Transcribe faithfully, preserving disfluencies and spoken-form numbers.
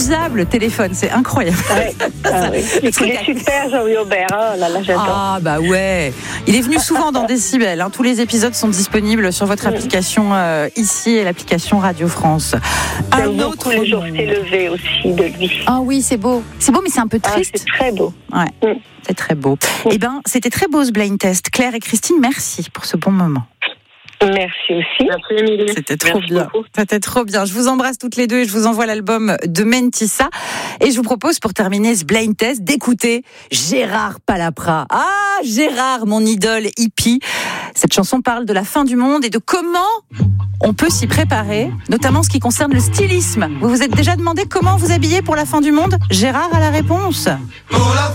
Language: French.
inutilisable, le téléphone, c'est incroyable. Ouais. Ah, oui. Et puis, il est super, Jean-Louis Aubert. Oh là là, j'adore. Ah bah ouais. Il est venu souvent dans Décibel. Hein. Tous les épisodes sont disponibles sur votre application euh, ici et l'application Radio France. Un J'aime autre le jour s'est levé aussi de lui. Ah oui, c'est beau. C'est beau, mais c'est un peu triste. Ah, c'est très beau. Ouais, mm. C'est très beau. Mm. Eh ben, c'était très beau ce blind test. Claire et Christine, merci pour ce bon moment. Merci aussi. Merci Émilie. C'était trop Merci bien. beaucoup. C'était trop bien. Je vous embrasse toutes les deux et je vous envoie l'album de Mentissa. Et je vous propose pour terminer ce blind test d'écouter Gérard Palapra. Ah, Gérard, mon idole hippie. Cette chanson parle de la fin du monde et de comment on peut s'y préparer, notamment en ce qui concerne le stylisme. Vous vous êtes déjà demandé comment vous habiller pour la fin du monde ? Gérard a la réponse. Pour la